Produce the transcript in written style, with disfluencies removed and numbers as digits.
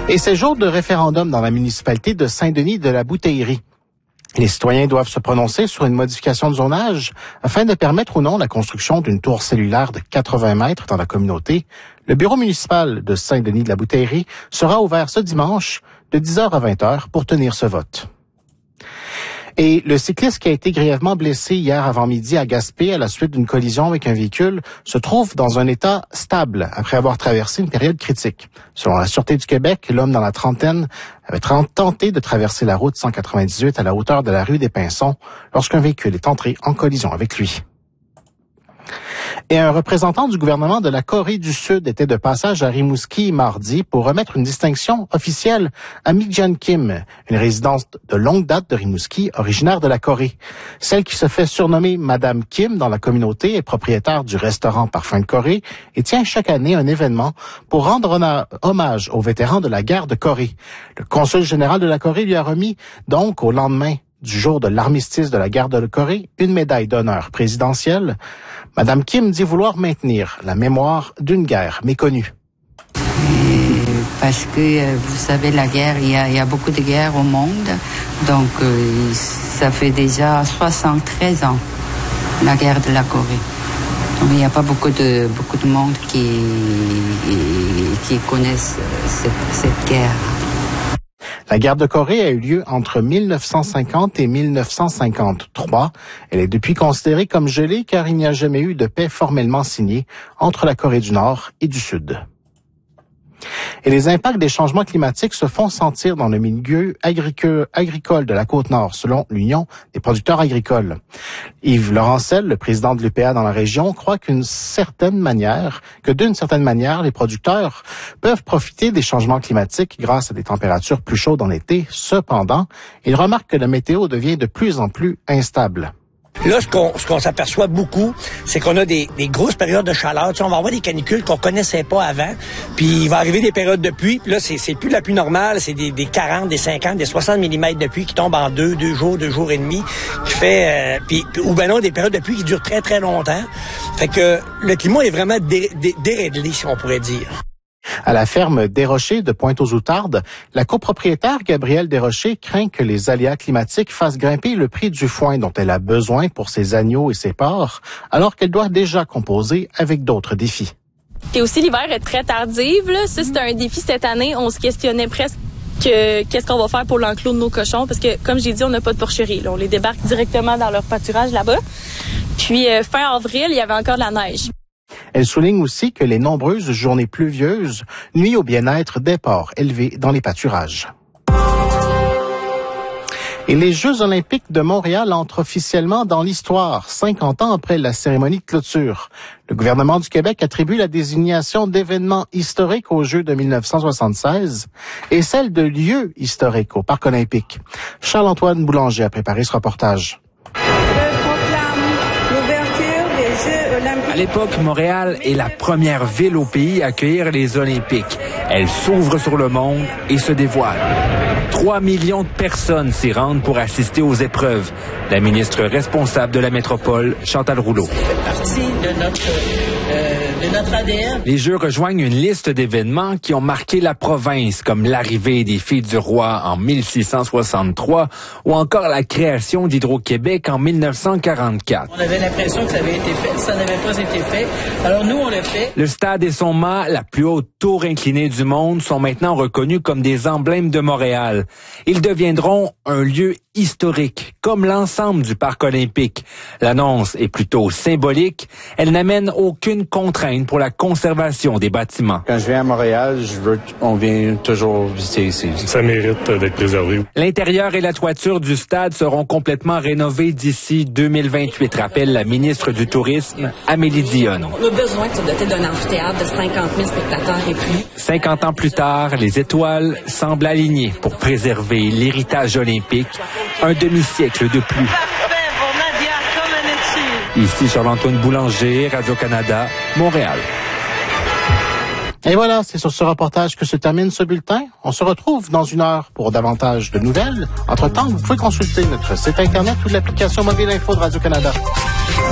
Et c'est jour de référendum dans la municipalité de Saint-Denis de la Bouteillerie. Les citoyens doivent se prononcer sur une modification de zonage afin de permettre ou non la construction d'une tour cellulaire de 80 mètres dans la communauté. Le bureau municipal de Saint-Denis de la Bouteillerie sera ouvert ce dimanche de 10h à 20h pour tenir ce vote. Et le cycliste qui a été grièvement blessé hier avant-midi à Gaspé à la suite d'une collision avec un véhicule se trouve dans un état stable après avoir traversé une période critique. Selon la Sûreté du Québec, l'homme dans la trentaine avait tenté de traverser la route 198 à la hauteur de la rue des Pinsons lorsqu'un véhicule est entré en collision avec lui. Et un représentant du gouvernement de la Corée du Sud était de passage à Rimouski mardi pour remettre une distinction officielle à Mi-Jan Kim, une résidente de longue date de Rimouski, originaire de la Corée. Celle qui se fait surnommer Madame Kim dans la communauté est propriétaire du restaurant Parfum de Corée et tient chaque année un événement pour rendre hommage aux vétérans de la guerre de Corée. Le consul général de la Corée lui a remis donc au lendemain du jour de l'armistice de la guerre de Corée, une médaille d'honneur présidentielle. Madame Kim dit vouloir maintenir la mémoire d'une guerre méconnue. Parce que, vous savez, la guerre, il y a beaucoup de guerres au monde. Donc, ça fait déjà 73 ans, la guerre de la Corée. Donc, il n'y a pas beaucoup de monde qui connaissent cette guerre. La guerre de Corée a eu lieu entre 1950 et 1953. Elle est depuis considérée comme gelée car il n'y a jamais eu de paix formellement signée entre la Corée du Nord et du Sud. Et les impacts des changements climatiques se font sentir dans le milieu agricole de la Côte-Nord, selon l'Union des producteurs agricoles. Yves Laurencel, le président de l'UPA dans la région, croit que d'une certaine manière, les producteurs peuvent profiter des changements climatiques grâce à des températures plus chaudes en été. Cependant, il remarque que la météo devient de plus en plus instable. Là, ce qu'on s'aperçoit beaucoup, c'est qu'on a des grosses périodes de chaleur. Tu sais, on va avoir des canicules qu'on connaissait pas avant. Puis il va arriver des périodes de pluie. Puis là, c'est plus de la pluie normale. C'est des 40, des 50, des 60 mm de pluie qui tombent en deux jours et demi. Qui fait, ou ben non, des périodes de pluie qui durent très, très longtemps. Fait que le climat est vraiment déréglé, si on pourrait dire. À la ferme Desrochers de Pointe-aux-Outardes, la copropriétaire Gabrielle Desrochers craint que les aléas climatiques fassent grimper le prix du foin dont elle a besoin pour ses agneaux et ses porcs, alors qu'elle doit déjà composer avec d'autres défis. Et aussi, l'hiver est très tardive. Là. Ça, c'est un défi cette année. On se questionnait presque qu'est-ce qu'on va faire pour l'enclos de nos cochons, parce que, comme j'ai dit, on n'a pas de porcherie. Là. On les débarque directement dans leur pâturage là-bas. Puis, fin avril, il y avait encore de la neige. Elle souligne aussi que les nombreuses journées pluvieuses nuisent au bien-être des porcs élevés dans les pâturages. Et les Jeux olympiques de Montréal entrent officiellement dans l'histoire, 50 ans après la cérémonie de clôture. Le gouvernement du Québec attribue la désignation d'événements historiques aux Jeux de 1976 et celle de lieux historiques au Parc olympique. Charles-Antoine Boulanger a préparé ce reportage. À l'époque, Montréal est la première ville au pays à accueillir les Olympiques. Elle s'ouvre sur le monde et se dévoile. 3 millions de personnes s'y rendent pour assister aux épreuves. La ministre responsable de la métropole, Chantal Rouleau. Ça fait partie de notre ADN. Les Jeux rejoignent une liste d'événements qui ont marqué la province, comme l'arrivée des Filles du Roi en 1663 ou encore la création d'Hydro-Québec en 1944. On avait l'impression que ça avait été fait, ça n'avait pas été fait. Alors nous, on l'a fait. Le stade et son mât, la plus haute tour inclinée du monde, sont maintenant reconnus comme des emblèmes de Montréal. Ils deviendront un lieu historique, comme l'ensemble du parc olympique. L'annonce est plutôt symbolique. Elle n'amène aucune contrainte pour la conservation des bâtiments. Quand je viens à Montréal, on vient toujours visiter ici. Ça mérite d'être préservé. L'intérieur et la toiture du stade seront complètement rénovés d'ici 2028, rappelle la ministre du Tourisme, Amélie Dionne. On a besoin de se doter d'un amphithéâtre de 50 000 spectateurs et plus. 50 ans plus tard, les étoiles semblent alignées pour préserver l'héritage olympique. Un demi-siècle de plus. Ici Charles-Antoine Boulanger, Radio-Canada, Montréal. Et voilà, c'est sur ce reportage que se termine ce bulletin. On se retrouve dans une heure pour davantage de nouvelles. Entre-temps, vous pouvez consulter notre site Internet ou l'application mobile info de Radio-Canada.